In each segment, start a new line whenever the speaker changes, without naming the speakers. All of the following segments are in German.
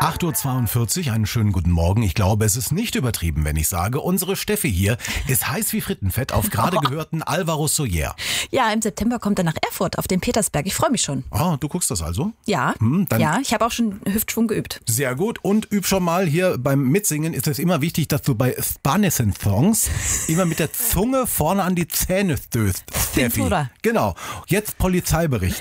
8.42 Uhr, einen schönen guten Morgen. Ich glaube, es ist nicht übertrieben, wenn ich sage, unsere Steffi hier ist heiß wie Frittenfett auf gerade gehörten Alvaro Soler.
Ja, im September kommt er nach Erfurt auf den Petersberg. Ich freue mich schon.
Ah, du guckst das also?
Ja, ja, ich habe auch schon Hüftschwung geübt.
Sehr gut. Und üb schon mal hier beim Mitsingen ist es immer wichtig, dass du bei Spanischen-Songs immer mit der Zunge vorne an die Zähne stößt, Steffi.
Oder?
Genau. Jetzt Polizeibericht.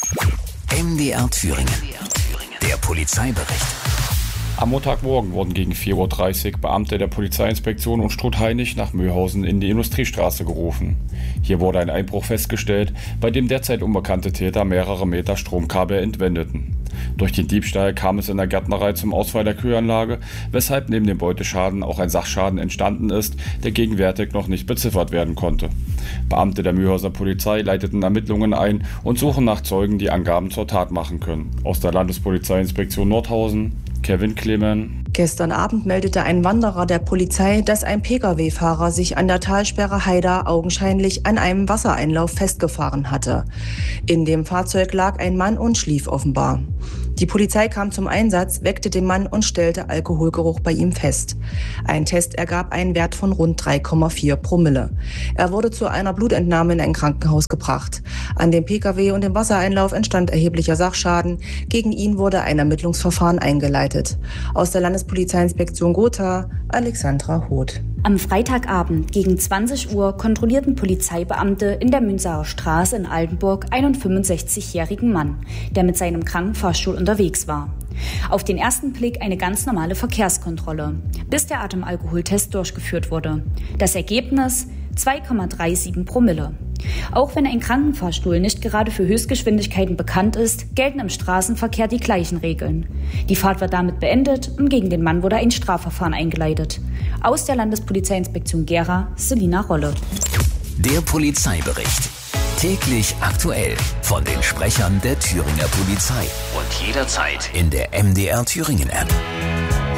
MDR Thüringen. Der Polizeibericht.
Am Montagmorgen wurden gegen 4.30 Uhr Beamte der Polizeiinspektion und Strutt-Hainich nach Möhausen in die Industriestraße gerufen. Hier wurde ein Einbruch festgestellt, bei dem derzeit unbekannte Täter mehrere Meter Stromkabel entwendeten. Durch den Diebstahl kam es in der Gärtnerei zum Ausfall der Kühlanlage, weshalb neben dem Beuteschaden auch ein Sachschaden entstanden ist, der gegenwärtig noch nicht beziffert werden konnte. Beamte der Möhauser Polizei leiteten Ermittlungen ein und suchen nach Zeugen, die Angaben zur Tat machen können. Aus der Landespolizeiinspektion Nordhausen, Kevin Clemen.
Gestern Abend meldete ein Wanderer der Polizei, dass ein Pkw-Fahrer sich an der Talsperre Haida augenscheinlich an einem Wassereinlauf festgefahren hatte. In dem Fahrzeug lag ein Mann und schlief offenbar. Die Polizei kam zum Einsatz, weckte den Mann und stellte Alkoholgeruch bei ihm fest. Ein Test ergab einen Wert von rund 3,4 Promille. Er wurde zu einer Blutentnahme in ein Krankenhaus gebracht. An dem Pkw und dem Wassereinlauf entstand erheblicher Sachschaden. Gegen ihn wurde ein Ermittlungsverfahren eingeleitet. Aus der Landespolizeiinspektion Gotha, Alexandra Hoth.
Am Freitagabend gegen 20 Uhr kontrollierten Polizeibeamte in der Münzaer Straße in Altenburg einen 65-jährigen Mann, der mit seinem Krankenfahrstuhl unterwegs war. Auf den ersten Blick eine ganz normale Verkehrskontrolle, bis der Atemalkoholtest durchgeführt wurde. Das Ergebnis: 2,37 Promille. Auch wenn ein Krankenfahrstuhl nicht gerade für Höchstgeschwindigkeiten bekannt ist, gelten im Straßenverkehr die gleichen Regeln. Die Fahrt war damit beendet und gegen den Mann wurde ein Strafverfahren eingeleitet. Aus der Landespolizeiinspektion Gera, Selina Rolle.
Der Polizeibericht. Täglich aktuell von den Sprechern der Thüringer Polizei. Und jederzeit in der MDR Thüringen App.